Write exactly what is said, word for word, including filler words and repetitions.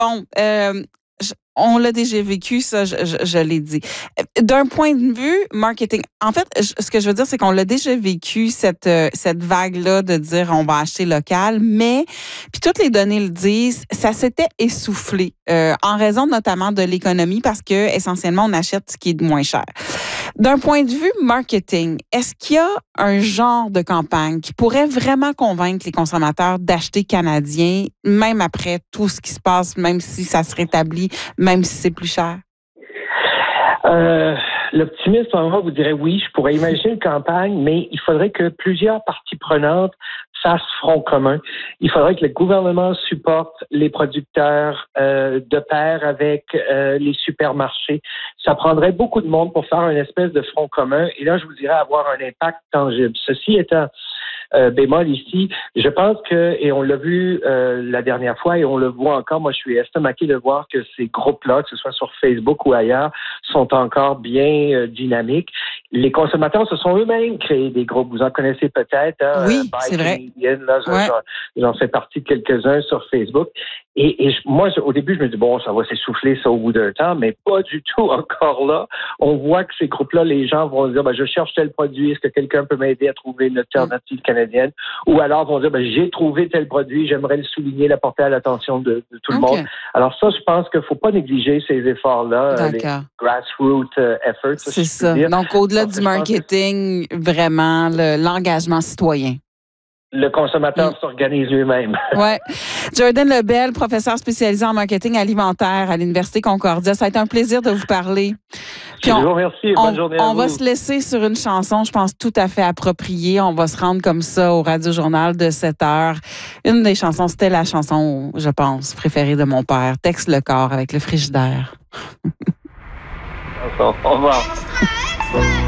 bon, euh, je, on l'a déjà vécu, ça, je, je, je l'ai dit. D'un point de vue marketing, en fait, je, ce que je veux dire, c'est qu'on l'a déjà vécu, cette, cette vague-là de dire on va acheter local, mais, puis toutes les données le disent, ça s'était essoufflé euh, en raison notamment de l'économie parce que essentiellement, on achète ce qui est de moins cher. D'un point de vue marketing, est-ce qu'il y a un genre de campagne qui pourrait vraiment convaincre les consommateurs d'acheter canadien, même après tout ce qui se passe, même si ça se rétablit, même si c'est plus cher? Euh, l'optimiste, en moi, vous dirait oui, je pourrais imaginer une campagne, mais il faudrait que plusieurs parties prenantes fassent front commun. Il faudrait que le gouvernement supporte les producteurs euh, de pair avec euh, les supermarchés. Ça prendrait beaucoup de monde pour faire une espèce de front commun, et là, je vous dirais avoir un impact tangible. Ceci étant, Euh, bémol ici, je pense que, et on l'a vu euh, la dernière fois et on le voit encore, moi je suis estomaqué de voir que ces groupes-là, que ce soit sur Facebook ou ailleurs, sont encore bien euh, dynamiques. Les consommateurs se sont eux-mêmes créés des groupes. Vous en connaissez peut-être. Hein, oui, euh, c'est vrai. Canadian, là, ouais. j'en, j'en fais partie de quelques-uns sur Facebook. Et, et je, moi, au début, je me dis, bon, ça va s'essouffler ça au bout d'un temps, mais pas du tout encore là. On voit que ces groupes-là, les gens vont dire, ben, je cherche tel produit, est-ce que quelqu'un peut m'aider à trouver une alternative mm. canadienne? Ou alors vont dire, ben, j'ai trouvé tel produit, j'aimerais le souligner, l'apporter à l'attention de, de tout okay. le monde. Alors ça, je pense qu'il ne faut pas négliger ces efforts-là, euh, les grassroots uh, efforts. C'est ça. Dire. Donc, au-delà Parce du marketing, que... vraiment, le, l'engagement citoyen. Le consommateur mmh. s'organise lui-même. Oui. Jordan Lebel, professeur spécialisé en marketing alimentaire à l'Université Concordia. Ça a été un plaisir de vous parler. Puis je on, vous remercie. Bonne on, journée à on vous. va se laisser sur une chanson, je pense, tout à fait appropriée. On va se rendre comme ça au Radio-Journal de sept heures. Une des chansons, c'était la chanson, je pense, préférée de mon père, Texte le corps avec le frigidaire. Au revoir.